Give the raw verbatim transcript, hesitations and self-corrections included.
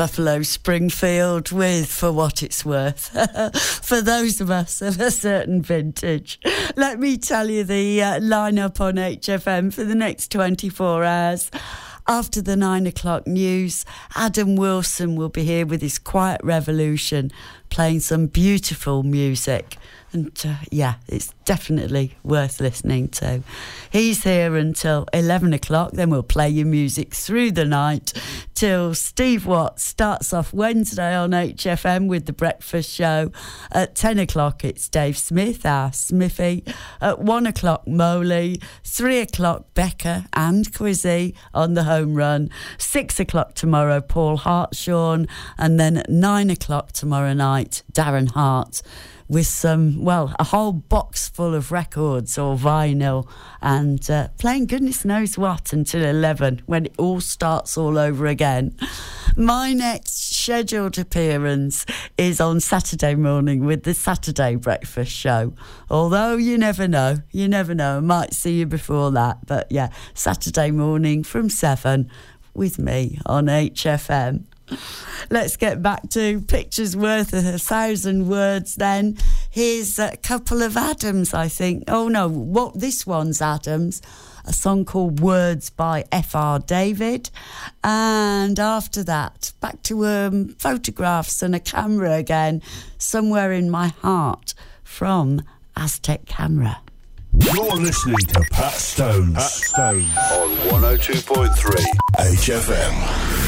Buffalo Springfield with For What It's Worth. For those of us of a certain vintage. Let me tell you the uh, lineup on H F M for the next twenty-four hours. After the nine o'clock news, Adam Wilson will be here with his Quiet Revolution, playing some beautiful music. And uh, yeah, it's definitely worth listening to. He's here until eleven o'clock. Then we'll play your music through the night till Steve Watts starts off Wednesday on H F M with The Breakfast Show. At ten o'clock, it's Dave Smith, our Smithy. At one o'clock, Moley. three o'clock, Becca and Quizzy on the home run. six o'clock tomorrow, Paul Hartshorn. And then at nine o'clock tomorrow night, Darren Hart, with some, well, a whole box full of records or vinyl, and uh, playing goodness knows what until eleven, when it all starts all over again. My next scheduled appearance is on Saturday morning with the Saturday Breakfast Show. Although you never know, you never know, I might see you before that. But yeah, Saturday morning from seven with me on H F M. Let's get back to Pictures Worth a Thousand Words then. Here's a couple of Adams, I think. Oh no, what this one's Adams. A song called Words by F R David. And after that, back to um, photographs and a camera again. Somewhere in My Heart from Aztec Camera. You're listening to Pat Stones. Pat Stones. On one oh two point three H F M.